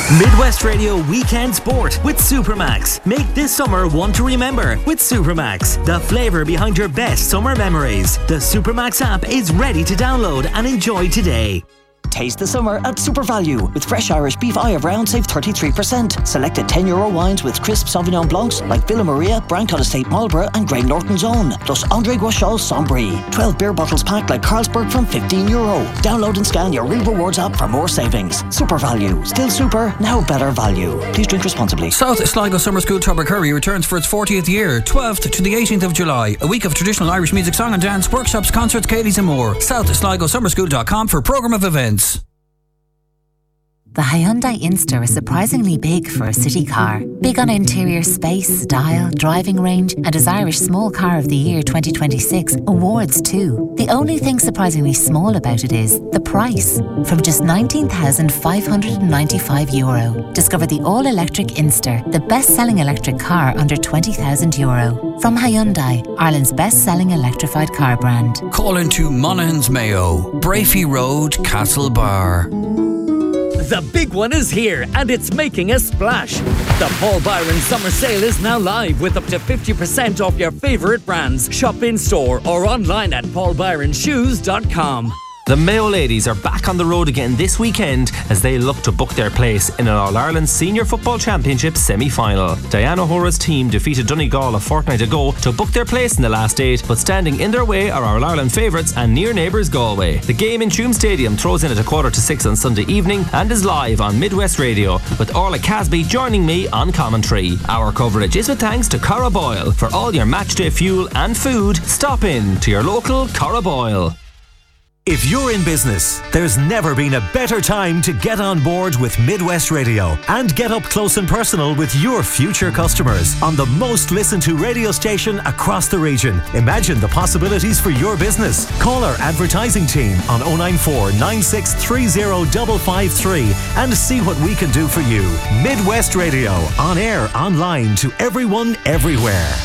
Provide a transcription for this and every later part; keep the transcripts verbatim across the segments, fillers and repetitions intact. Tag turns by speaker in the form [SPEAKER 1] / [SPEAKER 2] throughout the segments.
[SPEAKER 1] Midwest Radio Weekend Sport with Supermax. Make this summer one to remember with Supermax, the flavour behind your best summer memories. The Supermax app is ready to download and enjoy today.
[SPEAKER 2] Taste the summer at Super Value with fresh Irish beef eye of round save thirty-three percent. Selected ten euro wines with crisp Sauvignon Blancs like Villa Maria, Brancott Estate Marlborough and Grey Norton's Own. Plus André Guachal Sombry. twelve beer bottles packed like Carlsberg from fifteen euro. Download and scan your Real Rewards app for more savings. Super Value. Still super, now better value. Please drink responsibly.
[SPEAKER 3] South Sligo Summer School Tubbercurry returns for its fortieth year, twelfth to the eighteenth of July. A week of traditional Irish music, song and dance, workshops, concerts, Katie's and more. south sligo summer school dot com for programme of events.
[SPEAKER 4] The Hyundai Inster is surprisingly big for a city car. Big on interior space, style, driving range, and as Irish Small Car of the Year twenty twenty-six awards too. The only thing surprisingly small about it is the price. From just nineteen thousand five hundred ninety-five euro. Discover the all-electric Inster, the best-selling electric car under twenty thousand euro. From Hyundai, Ireland's best-selling electrified car brand.
[SPEAKER 3] Call into Monaghan's Mayo, Brafey Road, Castlebar.
[SPEAKER 5] The big one is here and it's making a splash. The Paul Byron Summer Sale is now live with up to fifty percent off your favourite brands. Shop in store or online at paul byron shoes dot com.
[SPEAKER 6] The Mayo ladies are back on the road again this weekend as they look to book their place in an All-Ireland Senior Football Championship semi-final. Diana O'Hora's team defeated Donegal a fortnight ago to book their place in the last eight, but standing in their way are All-Ireland favourites and near neighbours Galway. The game in Tuam Stadium throws in at a quarter to six on Sunday evening and is live on Midwest Radio, with Orla Casby joining me on commentary. Our coverage is with thanks to Cara Boyle. For all your matchday fuel and food, stop in to your local Cara Boyle.
[SPEAKER 7] If you're in business, there's never been a better time to get on board with Midwest Radio and get up close and personal with your future customers on the most listened to radio station across the region. Imagine the possibilities for your business. Call our advertising team on oh nine four, nine six three oh, five five three and see what we can do for you. Midwest Radio, on air, online, to everyone, everywhere.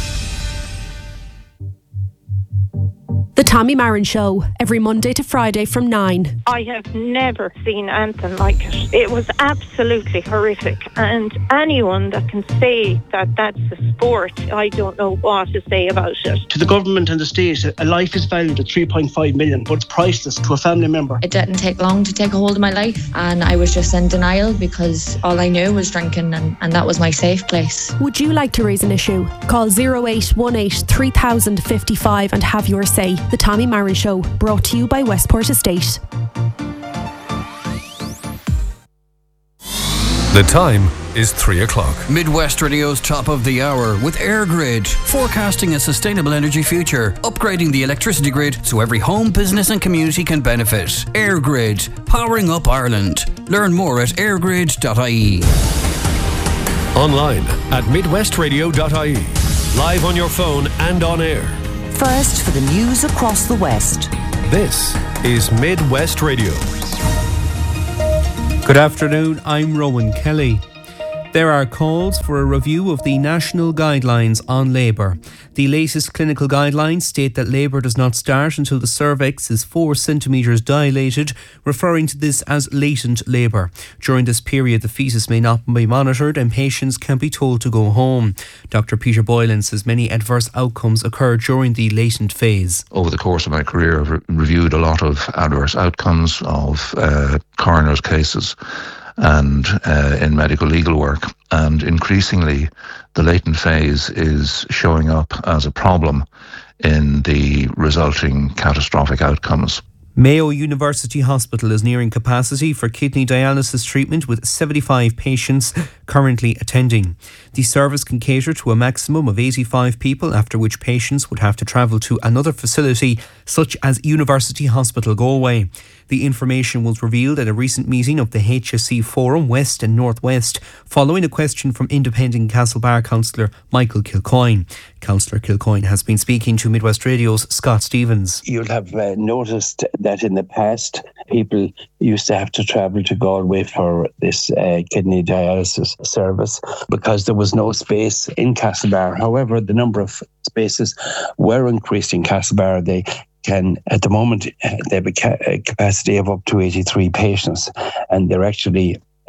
[SPEAKER 8] The Tommy Marin Show, every Monday to Friday from nine.
[SPEAKER 9] I have never seen anything like it. It was absolutely horrific. And anyone that can say that that's a sport, I don't know what to say about it.
[SPEAKER 10] To the government and the state, a life is valued at three point five million, but it's priceless to a family member.
[SPEAKER 11] It didn't take long to take a hold of my life, and I was just in denial because all I knew was drinking, and, and that was my safe place.
[SPEAKER 8] Would you like to raise an issue? Call oh eight one eight, three thousand fifty-five and have your say. The Tommy Marin Show, brought to you by Westport Estate.
[SPEAKER 12] The time is three o'clock.
[SPEAKER 3] Midwest Radio's top of the hour with AirGrid, forecasting a sustainable energy future, upgrading the electricity grid so every home, business and community can benefit. AirGrid, powering up Ireland. Learn more at airgrid dot I E.
[SPEAKER 12] Online at midwest radio dot I E. Live on your phone and on air.
[SPEAKER 13] First for the news across the West.
[SPEAKER 12] This is Midwest Radio.
[SPEAKER 14] Good afternoon, I'm Rowan Kelly. There are calls for a review of the national guidelines on labour. The latest clinical guidelines state that labour does not start until the cervix is four centimetres dilated, referring to this as latent labour. During this period, the fetus may not be monitored and patients can be told to go home. Doctor Peter Boylan says many adverse outcomes occur during the latent phase.
[SPEAKER 15] Over the course of my career, I've re- reviewed a lot of adverse outcomes of uh, coroner's cases and uh, in medical legal work. And increasingly, the latent phase is showing up as a problem in the resulting catastrophic outcomes.
[SPEAKER 14] Mayo University Hospital is nearing capacity for kidney dialysis treatment with seventy-five patients currently attending. The service can cater to a maximum of eighty-five people, after which patients would have to travel to another facility such as University Hospital Galway. The information was revealed at a recent meeting of the H S C Forum West and North West, following a question from independent Castlebar councillor Michael Kilcoyne. Councillor Kilcoyne has been speaking to Midwest Radio's Scott Stevens.
[SPEAKER 16] You'll have uh, noticed that in the past, people used to have to travel to Galway for this uh, kidney dialysis service because there was no space in Castlebar. However, the number of spaces were increased in Castlebar. They can, at the moment, they have a ca- capacity of up to eighty-three patients, and they're actually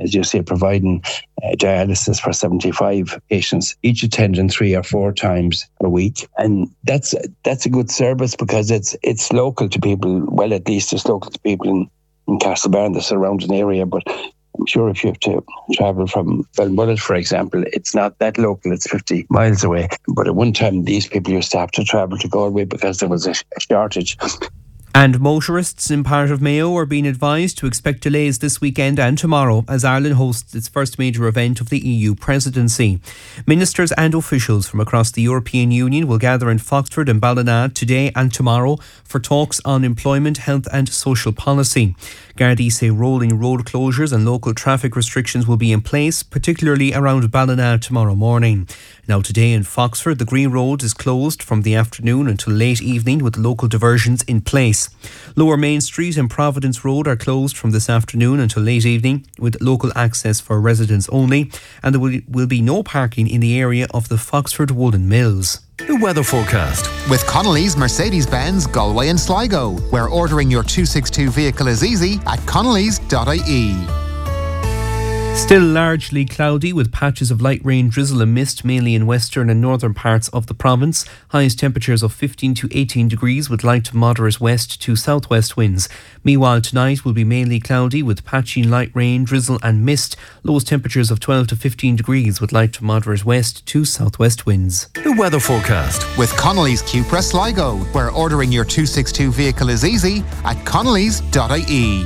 [SPEAKER 16] as you say, providing uh, dialysis for seventy-five patients, each attending three or four times a week. And that's that's a good service because it's it's local to people. Well, at least it's local to people in, in Castlebar and the surrounding area. But I'm sure if you have to travel from Ballinbullet, for example, it's not that local, it's fifty miles away. But at one time, these people used to have to travel to Galway because there was a, a shortage.
[SPEAKER 14] And motorists in part of Mayo are being advised to expect delays this weekend and tomorrow as Ireland hosts its first major event of the E U presidency. Ministers and officials from across the European Union will gather in Foxford and Ballina today and tomorrow for talks on employment, health and social policy. Gardaí say rolling road closures and local traffic restrictions will be in place, particularly around Ballina tomorrow morning. Now today in Foxford, the Green Road is closed from the afternoon until late evening with local diversions in place. Lower Main Street and Providence Road are closed from this afternoon until late evening with local access for residents only, and there will, will be no parking in the area of the Foxford Woolen Mills.
[SPEAKER 12] The weather forecast
[SPEAKER 17] with Connolly's Mercedes-Benz Galway and Sligo, where ordering your two sixty-two vehicle is easy at connellys dot I E.
[SPEAKER 14] Still largely cloudy with patches of light rain, drizzle and mist mainly in western and northern parts of the province. Highest temperatures of fifteen to eighteen degrees with light to moderate west to southwest winds. Meanwhile, tonight will be mainly cloudy with patchy light rain, drizzle and mist. Lowest temperatures of twelve to fifteen degrees with light to moderate west to southwest winds.
[SPEAKER 12] The weather forecast
[SPEAKER 17] with Connolly's Cupra Sligo, where ordering your two sixty-two vehicle is easy at connellys dot I E.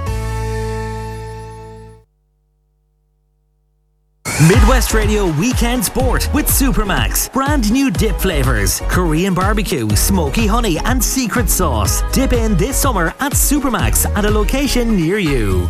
[SPEAKER 1] Midwest Radio Weekend Sport with Supermax. Brand new dip flavours. Korean barbecue, smoky honey and secret sauce. Dip in this summer at Supermax at a location near you.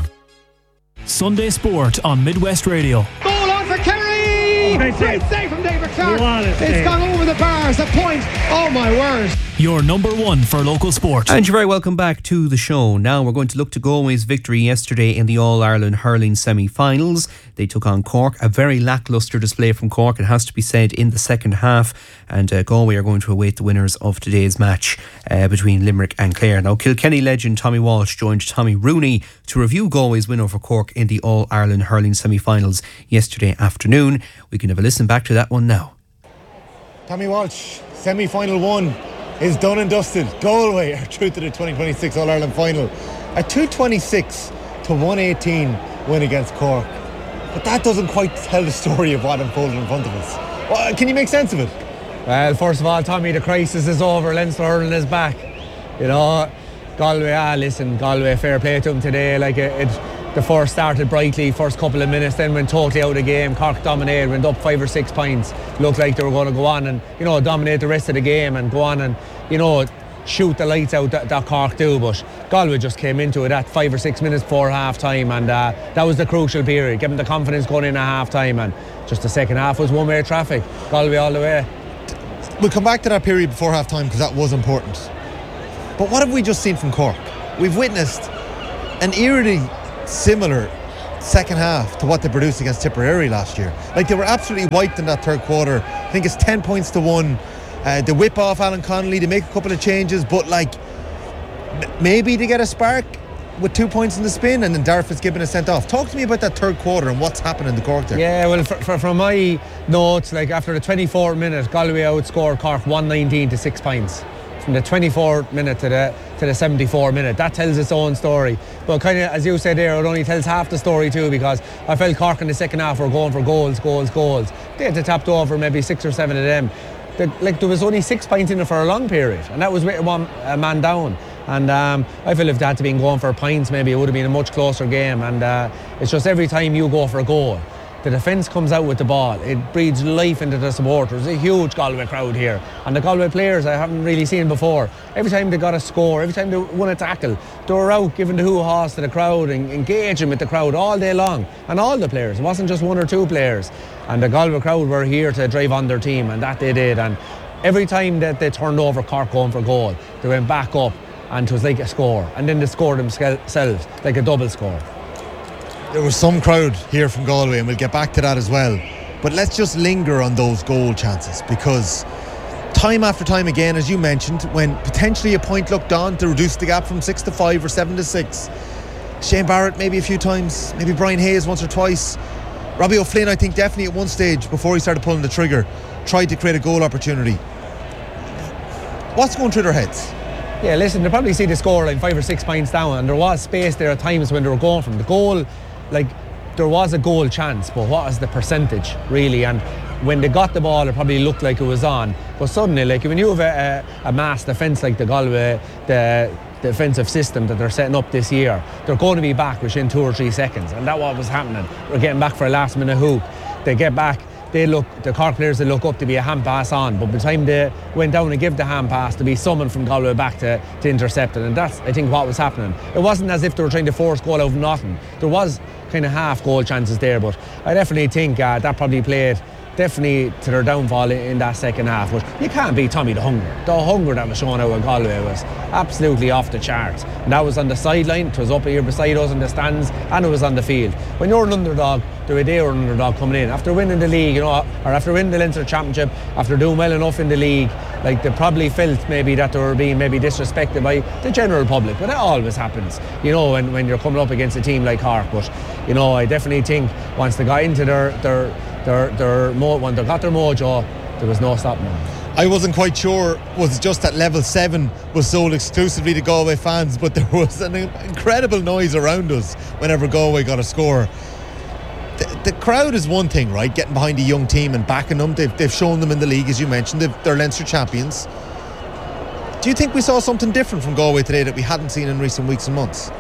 [SPEAKER 18] Sunday Sport on Midwest Radio.
[SPEAKER 19] Goal on for Kerry!
[SPEAKER 18] Great
[SPEAKER 19] Great save from David Clark. It's gone over the bars. The point. Oh my word.
[SPEAKER 18] Your number one for local sport.
[SPEAKER 14] And you're very welcome back to the show. Now we're going to look to Galway's victory yesterday in the All-Ireland hurling semi-finals. They took on Cork. A very lacklustre display from Cork, it has to be said, in the second half. And uh, Galway are going to await the winners of today's match uh, between Limerick and Clare. Now Kilkenny legend Tommy Walsh joined Tommy Rooney to review Galway's win over Cork in the All-Ireland hurling semi-finals yesterday afternoon. We can have a listen back to that one now.
[SPEAKER 20] Tommy Walsh, semi-final one is done and dusted. Galway are through to the twenty twenty-six All-Ireland final. A two twenty-six to one eighteen win against Cork. But that doesn't quite tell the story of what unfolded in front of us. Well, can you make sense of it?
[SPEAKER 21] Well, first of all, Tommy, the crisis is over. Leinster hurling is back. You know, Galway, ah, listen, Galway, fair play to them today. Like it, it the first started brightly, first couple of minutes, then went totally out of the game. Cork dominated, went up five or six points. Looked like they were going to go on and, you know, dominate the rest of the game and go on and, you know, shoot the lights out that, that Cork do. But Galway just came into it at five or six minutes before half time, and uh, that was the crucial period. Give them the confidence going in at half time, and just the second half was one way traffic. Galway all the way.
[SPEAKER 20] We'll come back to that period before half time because that was important. But what have we just seen from Cork? We've witnessed an eerily similar second half to what they produced against Tipperary last year. Like, they were absolutely wiped in that third quarter. I think it's ten points to one. Uh, they whip off Alan Connolly, they make a couple of changes, but like maybe they get a spark with two points in the spin and then Darragh Fitzgibbon is sent off. Talk to me about that third quarter and what's happened in the Cork there.
[SPEAKER 21] Yeah, well, for, for, from my notes, like after the twenty-fourth minute, Galway outscored Cork one nineteen to six points. From the twenty-fourth minute to the to the seventy-fourth minute, that tells its own story. But kind of, as you said there, it only tells half the story too, because I felt Cork in the second half were going for goals, goals, goals. They had to tap over maybe six or seven of them. The, like there was only six points in it for a long period, and that was with one a man down. And um, I feel if they had to been going for points, maybe it would have been a much closer game. And uh, it's just every time you go for a goal, the defence comes out with the ball. It breathes life into the supporters. There's a huge Galway crowd here. And the Galway players I haven't really seen before. Every time they got a score, every time they won a tackle, they were out giving the hoo-haws to the crowd and engaging with the crowd all day long. And all the players. It wasn't just one or two players. And the Galway crowd were here to drive on their team, and that they did. And every time that they turned over Cork going for goal, they went back up and it was like a score. And then they scored themselves, like a double score.
[SPEAKER 20] There was some crowd here from Galway, and we'll get back to that as well. But let's just linger on those goal chances, because time after time again, as you mentioned, when potentially a point looked on to reduce the gap from six to five or seven to six, Shane Barrett maybe a few times, maybe Brian Hayes once or twice. Robbie O'Flynn, I think, definitely at one stage before he started pulling the trigger, tried to create a goal opportunity. What's going through their heads?
[SPEAKER 21] Yeah, listen, they probably see the score like five or six points down, and there was space there at times when they were going from the goal. Like, there was a goal chance, but what was the percentage, really? And when they got the ball, it probably looked like it was on. But suddenly, like, when you have a, a, a mass defence like the Galway, the defensive system that they're setting up this year, they're going to be back within two or three seconds, and that's what was happening. We're getting back for a last minute hook. They get back, they look, the Cork players, they look up to be a hand pass on, but by the time they went down and give the hand pass, to be someone from Galway back to, to intercept it, and that's, I think, what was happening. It wasn't as if they were trying to force goal out of nothing. There was kind of half goal chances there, but I definitely think uh, that probably played definitely to their downfall in that second half. But you can't beat Tommy the hunger. The hunger that was shown out of Galway was absolutely off the charts. And that was on the sideline, it was up here beside us in the stands, and it was on the field. When you're an underdog, the way they were an underdog coming in, after winning the league, you know, or after winning the Leinster Championship, after doing well enough in the league, like they probably felt maybe that they were being maybe disrespected by the general public. But that always happens, you know, when, when you're coming up against a team like Cork. But, you know, I definitely think once they got into their their Their, their mo- when they got their mojo, there was no stopping them.
[SPEAKER 20] I wasn't quite sure, was it just that level seven was sold exclusively to Galway fans, but there was an incredible noise around us whenever Galway got a score. The, the crowd is one thing, right? Getting behind a young team and backing them. They've, they've shown them in the league, as you mentioned. They've, they're Leinster champions. Do you think we saw something different from Galway today that we hadn't seen in recent weeks and months?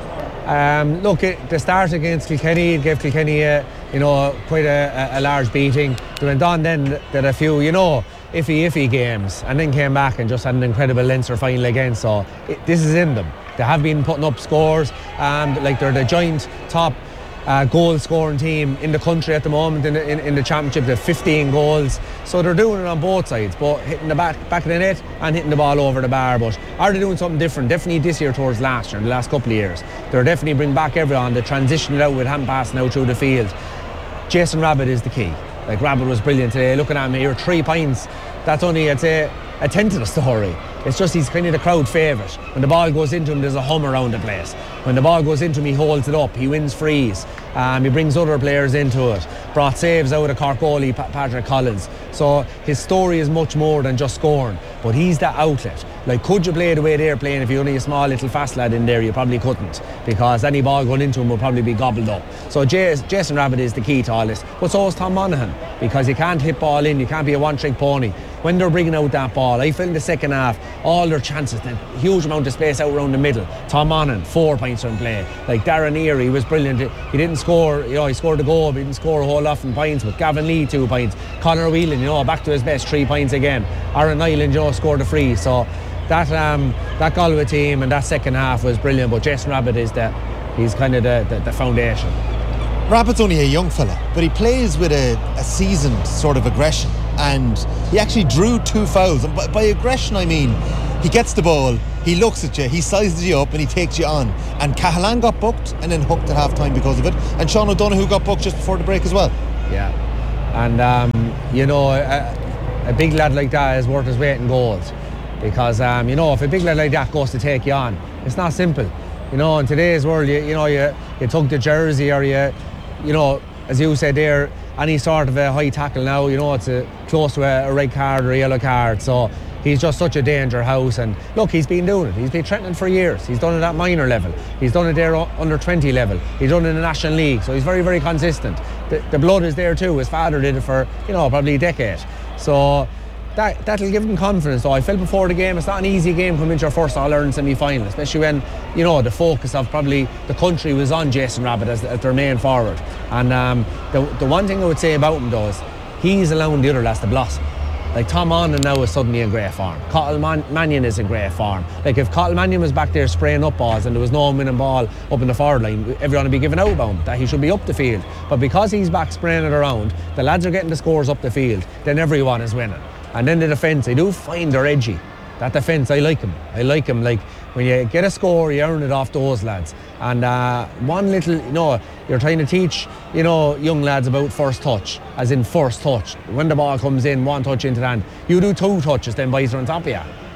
[SPEAKER 21] Um, look, it, the start against Kilkenny, it gave Kilkenny a, you know, quite a, a, a large beating. They went on then, did a few, you know, iffy, iffy games, and then came back and just had an incredible Leinster final again. So it, this is in them. They have been putting up scores, um, like they're the joint top uh, goal scoring team in the country at the moment in the, in, in the championship. They've fifteen goals, so they're doing it on both sides, but hitting the back back of the net and hitting the ball over the bar. But are they doing something different? Definitely this year towards last year, in the last couple of years. They're definitely bring back everyone. They transition it out with hand passing out through the field. Jason Rabbit is the key. Like, Rabbit was brilliant today. Looking at him here, three points. That's only, I'd say, a tenth of the story. It's just he's kind of the crowd favourite. When the ball goes into him, there's a hum around the place. When the ball goes into him, he holds it up. He wins frees. Um, he brings other players into it. Brought saves out of Cork goalie Patrick Collins. So his story is much more than just scoring. But he's that outlet. Like, could you play the way they're playing if you're only a small little fast lad in there? You probably couldn't, because any ball going into him will probably be gobbled up. So Jason Rabbit is the key to all this. But so is Tom Monaghan, because you can't hit ball in. You can't be a one-trick pony. When they're bringing out that ball, I feel in the second half, all their chances, the huge amount of space out around the middle. Tom Monaghan, four points from play. Like Darren Eary, he was brilliant. He didn't score, you know, he scored a goal, but he didn't score a whole lot from points. But Gavin Lee, two points. Conor Whelan, you know, back to his best, three points again. Aaron Nyland, you know, scored a free. So that um, that Galway team and that second half was brilliant. But Jason Rabbit is the, he's kind of the, the, the foundation.
[SPEAKER 20] Rabbit's only a young fella, but he plays with a, a seasoned sort of aggression, and he actually drew two fouls. And by, by aggression I mean he gets the ball, he looks at you, he sizes you up and he takes you on. And Cahalan got booked and then hooked at half time because of it, and Sean O'Donoghue got booked just before the break as well.
[SPEAKER 21] Yeah, and um, you know, a, a big lad like that is worth his weight in gold, because um, you know, if a big lad like that goes to take you on, it's not simple. You know, in today's world, you, you know, you, you tug the jersey, or you you know, as you said there, any sort of a high tackle now, you know, it's a, close to a, a red card or a yellow card. So he's just such a danger house. And look, he's been doing it. He's been threatening for years. He's done it at minor level. He's done it there under twenty level. He's done it in the National League. So he's very, very consistent. The, the blood is there too. His father did it for, you know, probably a decade. So that, that'll give him confidence. So I felt before the game, it's not an easy game coming into your first All-Ireland semi-final, especially when, you know, the focus of probably the country was on Jason Rabbit as, as their main forward. And um, the, the one thing I would say about him, though, is he's allowing the other lads to blossom. Like Tom Monaghan now is suddenly in great form. Cottle Man- Mannion is in great form. Like if Cottle Mannion was back there spraying up balls and there was no winning ball up in the forward line, everyone would be giving out about him, that he should be up the field. But because he's back spraying it around, the lads are getting the scores up the field, then everyone is winning. And then the defence, I do find they're edgy. That defence, I like him. I like him. Like when you get a score, you earn it off those lads. And uh, one little, you know, you're trying to teach, you know, young lads about first touch, as in first touch. When the ball comes in, one touch into the hand, you do two touches, then boys are on top of you.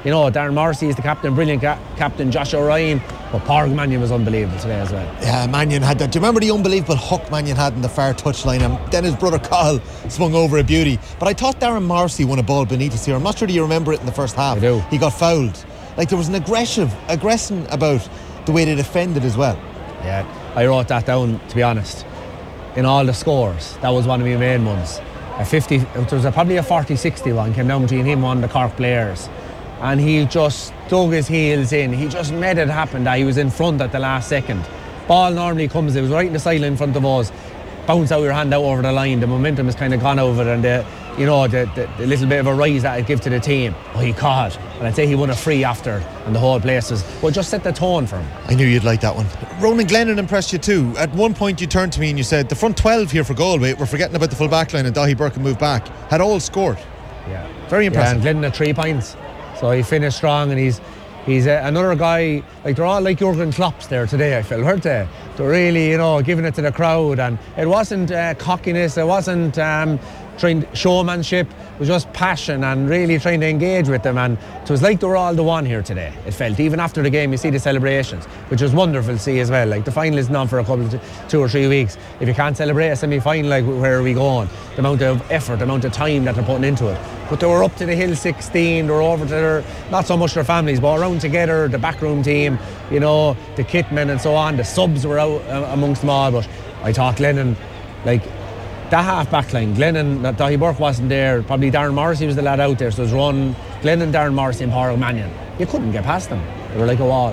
[SPEAKER 21] You know, Darren Morrissey is the captain, brilliant ca- captain, Josh O'Ryan, but Pádraig Mannion was unbelievable today as well.
[SPEAKER 20] Yeah, Mannion had that. Do you remember the unbelievable hook Mannion had in the far touchline? And then his brother Carl swung over a beauty. But I thought Darren Morrissey won a ball beneath his ear. I'm not sure that you remember it in the first half.
[SPEAKER 21] I do.
[SPEAKER 20] He got fouled. Like, there was an aggressive aggression about the way they defended as well.
[SPEAKER 21] Yeah, I wrote that down, to be honest. In all the scores, that was one of my main ones. A fifty, there was a, probably a forty sixty one came down between him and one of the Cork players. And he just dug his heels in. He just made it happen that he was in front at the last second. Ball normally comes, it was right in the sideline in front of us. Bounce out your hand out over the line. The momentum has kind of gone over, and the, you know, the, the, the little bit of a rise that it give to the team. Oh, he caught. And I'd say he won a free after, and the whole place was, well, just set the tone for him.
[SPEAKER 20] I knew you'd like that one. Ronan Glennon impressed you too. At one point you turned to me and you said, the front twelve here for Galway, we're forgetting about the full back line, and Daithí Burke moved back, had all scored.
[SPEAKER 21] Yeah.
[SPEAKER 20] Very impressive.
[SPEAKER 21] Yeah, and Glennon had three points. So he finished strong, and he's he's uh, another guy, like they're all like Jurgen Klopps there today, I feel, weren't they? They're really, you know, giving it to the crowd, and it wasn't uh, cockiness, it wasn't um, trying showmanship, it was just passion and really trying to engage with them, and it was like they were all the one here today, it felt. Even after the game, you see the celebrations, which was wonderful to see as well. Like, the final isn't on for a couple of two or three weeks. If you can't celebrate a semi-final, like, where are we going? The amount of effort, the amount of time that they're putting into it. But they were up to the Hill sixteen, they were over to their, not so much their families, but around together, the backroom team, you know, the kitmen and so on. The subs were out uh, amongst them all, but I thought Glennon, like, that half back line, Glennon, Daithí Burke wasn't there, probably Darren Morrissey was the lad out there, so it was Ron, Glennon, Darren Morrissey and Pádraig Mannion. You couldn't get past them, they were like a wall.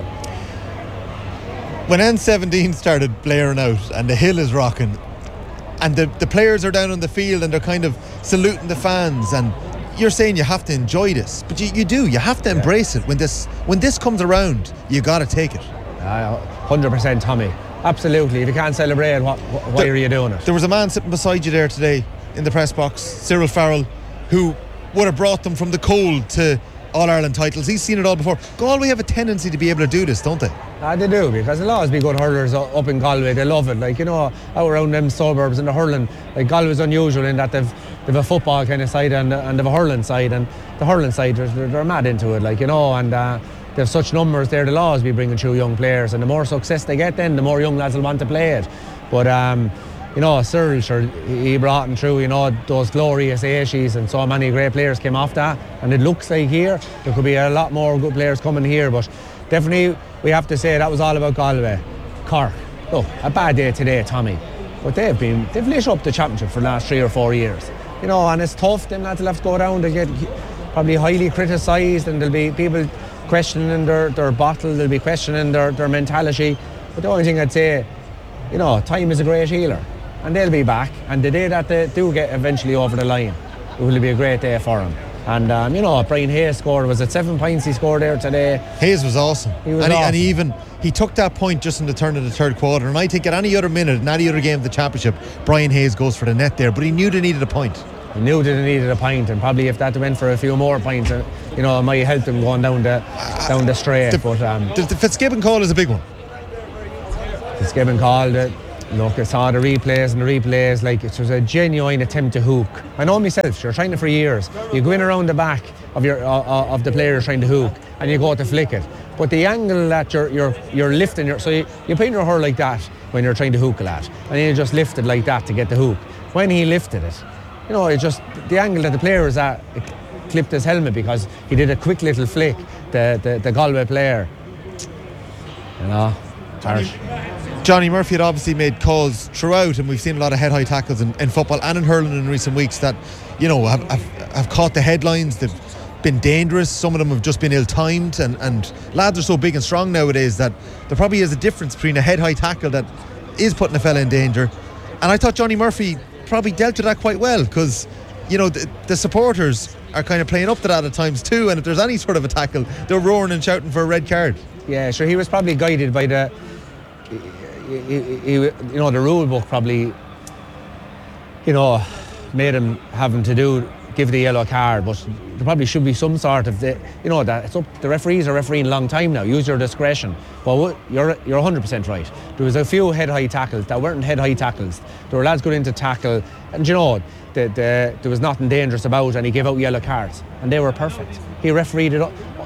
[SPEAKER 20] When N seventeen started blaring out and the Hill is rocking, and the, the players are down on the field and they're kind of saluting the fans, and you're saying you have to enjoy this, but you, you do, you have to yeah. embrace it. When this when this comes around, you got to take it.
[SPEAKER 21] Uh, one hundred percent Tommy, absolutely. If you can't celebrate, what, why
[SPEAKER 20] there,
[SPEAKER 21] are you doing it?
[SPEAKER 20] There was a man sitting beside you there today in the press box, Cyril Farrell, who would have brought them from the cold to All-Ireland titles. He's seen it all before. Galway have a tendency to be able to do this, don't they?
[SPEAKER 21] Ah, they do, because there'll always be good hurlers up in Galway. They love it. Like, you know, out around them suburbs and the hurling, like, Galway's unusual in that they've they've a football kind of side and, and they've a hurling side, and the hurling side, they're, they're mad into it, like, you know, and uh, they have such numbers there. They'll always be bringing through young players, and the more success they get, then the more young lads will want to play it. But um, you know, Cyril, sure, he brought them through, you know, those glorious eighties, and so many great players came off that, and it looks like here there could be a lot more good players coming here, but definitely we have to say that was all about Galway. Cork, look, a bad day today, Tommy, but they've been they've lit up the championship for the last three or four years, you know, and it's tough. Them lads will have to go down, they get probably highly criticised, and there'll be people questioning their, their bottle, they'll be questioning their, their mentality, but the only thing I'd say, you know, time is a great healer, and they'll be back, and the day that they do get eventually over the line, it will be a great day for them. And um, you know, Brian Hayes scored, was it seven points he scored there today?
[SPEAKER 20] Hayes was awesome.
[SPEAKER 21] He was
[SPEAKER 20] and,
[SPEAKER 21] awesome.
[SPEAKER 20] He, and he even he took that point just in the turn of the third quarter, and I think at any other minute in any other game of the championship, Brian Hayes goes for the net there, but he knew they needed a point.
[SPEAKER 21] He knew that they needed a point, and probably if that went for a few more points, uh, you know, it might help them going down the down the straight.
[SPEAKER 20] The,
[SPEAKER 21] but um,
[SPEAKER 20] the, the Fitzgibbon call is a big one.
[SPEAKER 21] Fitzgibbon call, the, look, it's all the replays and the replays, like, it was a genuine attempt to hook. I know myself, you're trying it for years. You go in around the back of your uh, of the player trying to hook, and you go to flick it. But the angle that you're you're you're lifting your, so you, you put your hurl like that when you're trying to hook a lad, and you just lift it like that to get the hook. When he lifted it, you know, it just, the angle that the player was at, it clipped his helmet because he did a quick little flick, the the, the Galway player. You know, harsh.
[SPEAKER 20] Johnny Murphy had obviously made calls throughout, and we've seen a lot of head-high tackles in, in football and in hurling in recent weeks that, you know, have, have, have caught the headlines. They've been dangerous. Some of them have just been ill-timed, and, and lads are so big and strong nowadays that there probably is a difference between a head-high tackle that is putting a fella in danger. And I thought Johnny Murphy probably dealt with that quite well, because, you know, the, the supporters are kind of playing up to that at times too, and if there's any sort of a tackle, they're roaring and shouting for a red card.
[SPEAKER 21] Yeah, sure, he was probably guided by the He, he, he, you know, the rule book probably, you know, made him having to do give the yellow card, but there probably should be some sort of, the, you know, that it's up. The referees are refereeing a long time now. Use your discretion. But you're you're one hundred percent right. There was a few head-high tackles that weren't head-high tackles. There were lads going into tackle, and you know, the, the, there was nothing dangerous about, and he gave out yellow cards, and they were perfect. He refereed it up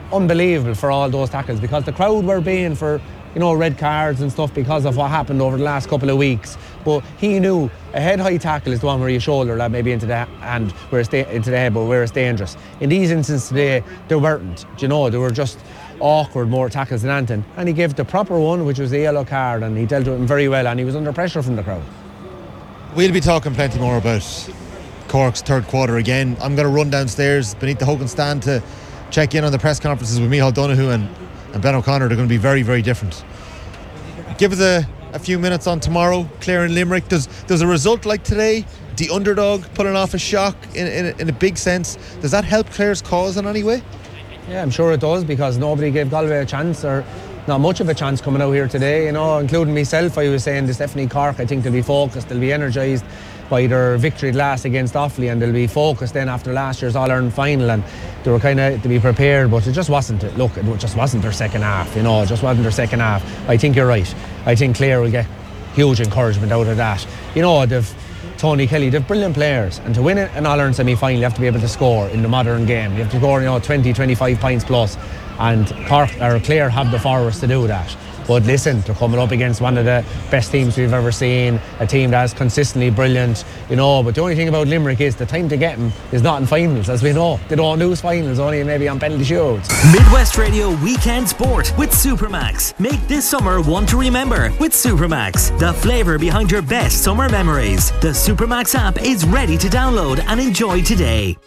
[SPEAKER 21] unbelievable for all those tackles, because the crowd were baying for, you know, red cards and stuff because of what happened over the last couple of weeks. But he knew a head-high tackle is the one where you shoulder that maybe into the hand, where it's da- into the head, but where it's dangerous. In these instances today, there weren't. Do you know, they were just awkward, more tackles than anything. And he gave the proper one, which was the yellow card, and he dealt with him very well, and he was under pressure from the crowd.
[SPEAKER 20] We'll be talking plenty more about Cork's third quarter again. I'm going to run downstairs beneath the Hogan stand to check in on the press conferences with Micheál Donoghue and, and Ben O'Connor. They're going to be very, very different. Give us a, a few minutes on tomorrow, Clare and Limerick. Does does a result like today, the underdog pulling off a shock in, in, a, in a big sense, does that help Clare's cause in any way?
[SPEAKER 21] Yeah, I'm sure it does, because nobody gave Galway a chance, or not much of a chance coming out here today, you know, including myself. I was saying this, definitely Cork, I think they'll be focused, they'll be energised by their victory last against Offaly, and they'll be focused then after last year's All-Ireland final, and they were kind of to be prepared, but it just wasn't, look, it just wasn't their second half, you know, it just wasn't their second half. I think you're right. I think Clare will get huge encouragement out of that. You know, they've Tony Kelly, they've brilliant players, and to win an All-Ireland semi-final you have to be able to score in the modern game. You have to score, you know, twenty, twenty-five points plus, and Cork or Clare have the forwards to do that. But listen, they're coming up against one of the best teams we've ever seen, a team that's consistently brilliant, you know. But the only thing about Limerick is the time to get them is not in finals, as we know. They don't lose finals, only maybe on penalty shootouts.
[SPEAKER 1] Midwest Radio Weekend Sport with Supermax. Make this summer one to remember with Supermax, the flavour behind your best summer memories. The Supermax app is ready to download and enjoy today.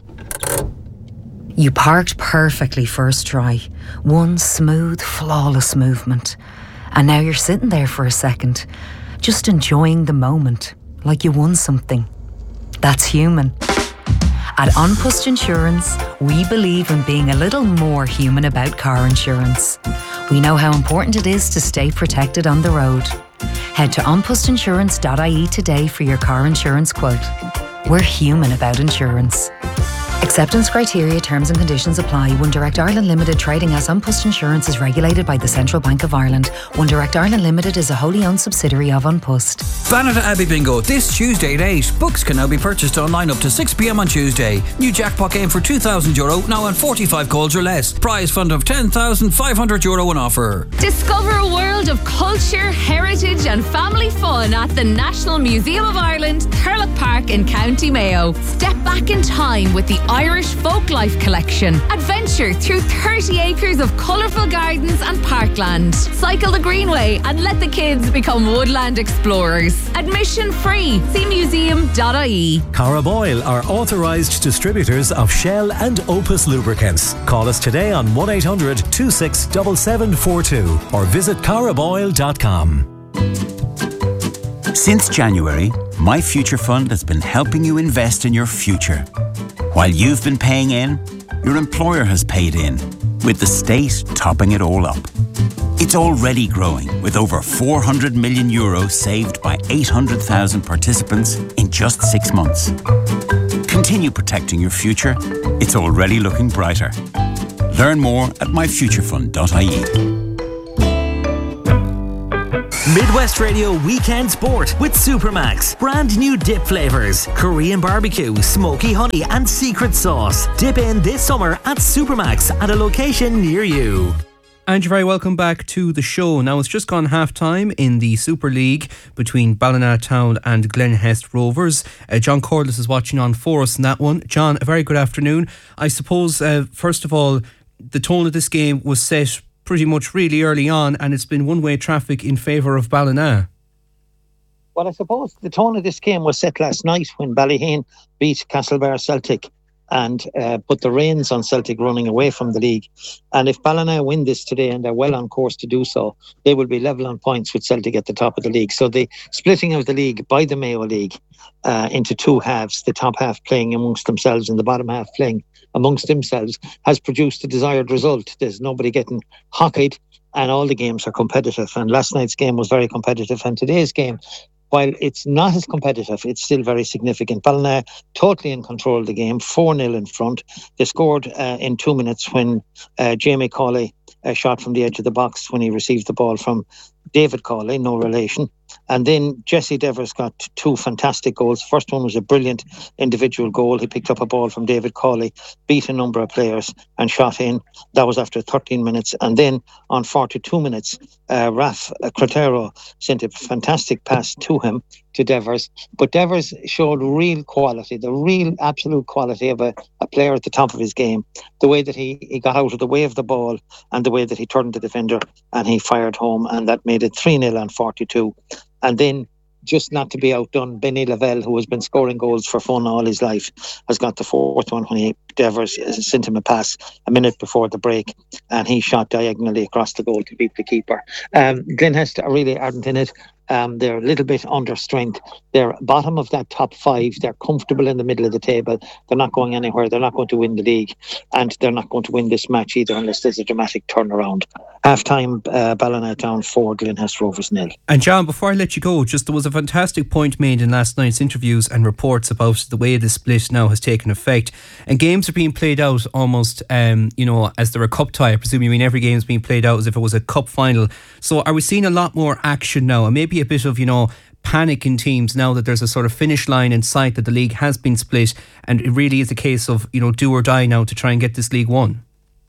[SPEAKER 2] You parked perfectly first try. One smooth, flawless movement. And now you're sitting there for a second, just enjoying the moment, like you won something. That's human. At OnPost Insurance, we believe in being a little more human about car insurance. We know how important it is to stay protected on the road. Head to on post insurance dot I E today for your car insurance quote. We're human about insurance. Acceptance criteria, terms and conditions apply. One Direct Ireland Limited, trading as OnPost Insurance, is regulated by the Central Bank of Ireland. One Direct Ireland Limited is a wholly owned subsidiary of OnPost.
[SPEAKER 3] Banata Abbey Bingo this Tuesday at eight. Books can now be purchased online up to six p m on Tuesday. New jackpot game for two thousand euro, now on forty-five calls or less. Prize fund of ten thousand five hundred euro on offer.
[SPEAKER 22] Discover a world of culture, heritage and family fun at the National Museum of Ireland, Thurlock Park in County Mayo. Step back in time with the Irish Folklife Collection. Adventure through thirty acres of colourful gardens and parkland. Cycle the Greenway and let the kids become woodland explorers. Admission free. See museum dot I E.
[SPEAKER 7] Caraboyle are authorised distributors of Shell and Opus lubricants. Call us today on one eight hundred two six seven seven four two or visit caraboyle dot com.
[SPEAKER 23] Since January, My Future Fund has been helping you invest in your future. While you've been paying in, your employer has paid in, with the state topping it all up. It's already growing, with over four hundred million euros saved by eight hundred thousand participants in just six months. Continue protecting your future. It's already looking brighter. Learn more at my future fund dot I E.
[SPEAKER 1] Midwest Radio Weekend Sport with Supermax. Brand new dip flavours. Korean barbecue, smoky honey and secret sauce. Dip in this summer at Supermax at a location near you.
[SPEAKER 14] And you're very welcome back to the show. Now, it's just gone half time in the Super League between Ballina Town and Glenhest Rovers. Uh, John Corliss is watching on for us in that one. John, a very good afternoon. I suppose, uh, first of all, the tone of this game was set pretty much really early on, and it's been one-way traffic in favour of Ballina.
[SPEAKER 24] Well, I suppose the tone of this game was set last night when Ballyhane beat Castlebar Celtic and uh, put the reins on Celtic running away from the league. And if Ballina win this today, and they're well on course to do so, they will be level on points with Celtic at the top of the league. So the splitting of the league by the Mayo League uh, into two halves, the top half playing amongst themselves and the bottom half playing amongst themselves, has produced the desired result. There's nobody getting hockeyed and all the games are competitive. And last night's game was very competitive, and today's game, while it's not as competitive, it's still very significant. Ballina totally in control of the game, four nil in front. They scored uh, in two minutes when uh, Jamie Cawley uh, shot from the edge of the box when he received the ball from David Cawley, no relation. And then Jesse Devers got two fantastic goals. First one was a brilliant individual goal. He picked up a ball from David Cawley, beat a number of players and shot in. That was after thirteen minutes. And then on forty-two minutes, uh, Raf Crotero sent a fantastic pass to him, to Devers. But Devers showed real quality, the real absolute quality of a, a player at the top of his game. The way that he, he got out of the way of the ball and the way that he turned the defender and he fired home, and that made it three nil on forty-two. And then, just not to be outdone, Benny Lavelle, who has been scoring goals for fun all his life, has got the fourth one when he, Devers sent him a pass a minute before the break, and he shot diagonally across the goal to beat the keeper. Um, Glenhester really aren't in it. Um, they're a little bit under strength. They're bottom of that top five. They're comfortable in the middle of the table. They're not going anywhere. They're not going to win the league, and they're not going to win this match either unless there's a dramatic turnaround. Half time, uh, Ballinatown four, Glenhester Rovers nil.
[SPEAKER 14] And John, before I let you go, just there was a fantastic point made in last night's interviews and reports about the way the split now has taken effect, and games are being played out almost, um, you know, as they're a cup tie. I presume you mean every game is being played out as if it was a cup final. So are we seeing a lot more action now, and maybe a bit of, you know, panic in teams now that there's a sort of finish line in sight, that the league has been split, and it really is a case of, you know, do or die now to try and get this league won?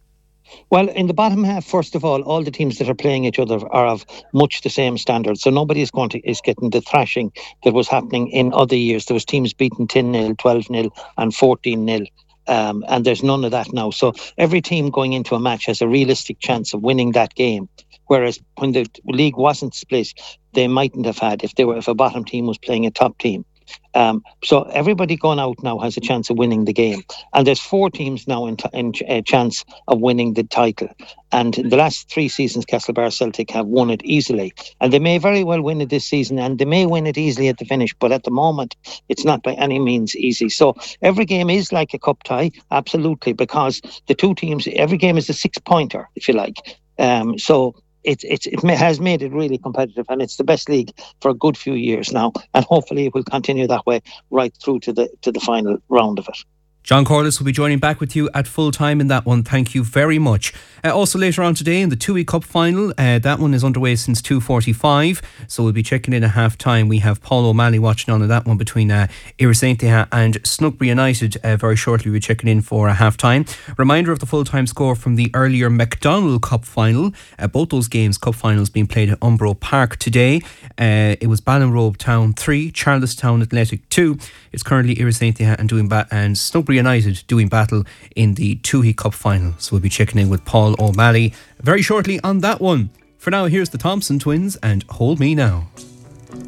[SPEAKER 24] Well, in the bottom half, first of all, all the teams that are playing each other are of much the same standard. So nobody is going to is getting the thrashing that was happening in other years. There was teams beaten ten nil, twelve nil and fourteen nil. Um, and there's none of that now. So every team going into a match has a realistic chance of winning that game. Whereas when the league wasn't split, they mightn't have had if they were if a bottom team was playing a top team. Um, so everybody going out now has a chance of winning the game, and there's four teams now in, t- in a chance of winning the title. And in the last three seasons, Castlebar Celtic have won it easily, and they may very well win it this season, and they may win it easily at the finish. But at the moment, it's not by any means easy. So every game is like a cup tie, absolutely, because the two teams, every game is a six pointer, if you like. Um, so. It, it, it has made it really competitive, and it's the best league for a good few years now, and hopefully it will continue that way right through to the to the final round of it.
[SPEAKER 14] John Corliss will be joining back with you at full time in that one. Thank you very much. Uh, also later on today in the Tui Cup final, uh, that one is underway since two forty-five, so we'll be checking in at half time. We have Paul O'Malley watching on in that one between uh, Irisaintia and Snugbury United. Uh, very shortly we'll be checking in for a half time. Reminder of the full time score from the earlier McDonald Cup final. Uh, both those games, cup finals, being played at Umbro Park today. Uh, it was Ballinrobe Town three, Charlestown Athletic two. It's currently Irisaintia and doing ba- and Snugbury United doing battle in the Tui Cup final. So we'll be checking in with Paul O'Malley very shortly on that one. For now, here's the Thompson Twins and Hold Me Now.